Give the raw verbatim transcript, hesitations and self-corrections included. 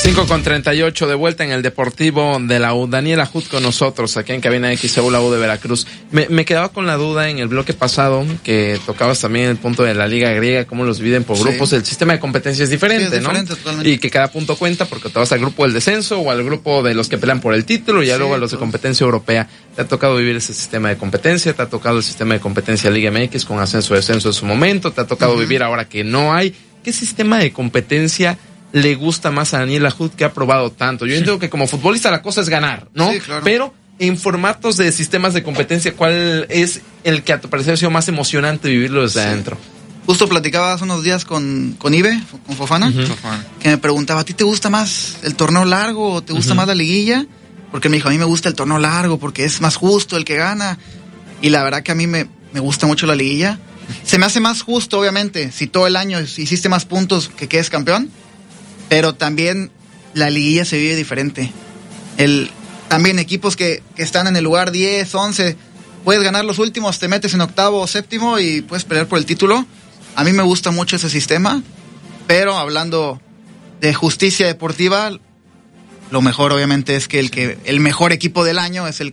cinco con treinta y ocho de vuelta en el Deportivo de la U. Daniel Ajut con nosotros aquí en Cabina X U, la U de Veracruz. Me, me quedaba con la duda en el bloque pasado que tocabas también el punto de la Liga Griega, cómo los dividen por grupos. Sí. El sistema de competencia es diferente, sí, es diferente, ¿no? Totalmente. Y que cada punto cuenta porque te vas al grupo del descenso o al grupo de los que pelean por el título y ya sí, luego a los de competencia europea. ¿Te ha tocado vivir ese sistema de competencia? ¿Te ha tocado el sistema de competencia Liga M X con ascenso y descenso en su momento? ¿Te ha tocado uh-huh. vivir ahora que no hay? ¿Qué sistema de competencia le gusta más a Daniel Ajut, que ha probado tanto? Yo sí. entiendo que como futbolista la cosa es ganar, ¿no? Sí, claro. Pero en formatos de sistemas de competencia, ¿cuál es el que a tu parecer ha sido más emocionante vivirlo desde sí. adentro? Justo platicaba hace unos días con, con Ibe, con Fofana, uh-huh. que me preguntaba, ¿a ti te gusta más el torneo largo o te gusta uh-huh. más la liguilla? Porque me dijo, a mí me gusta el torneo largo porque es más justo el que gana. Y la verdad que a mí me, me gusta mucho la liguilla. Se me hace más justo, obviamente, si todo el año hiciste más puntos que quedes campeón. Pero también la liguilla se vive diferente. El, también equipos que, que están en el lugar diez, once, puedes ganar los últimos, te metes en octavo o séptimo y puedes pelear por el título. A mí me gusta mucho ese sistema, pero hablando de justicia deportiva, lo mejor obviamente es que el, que el mejor equipo del año es el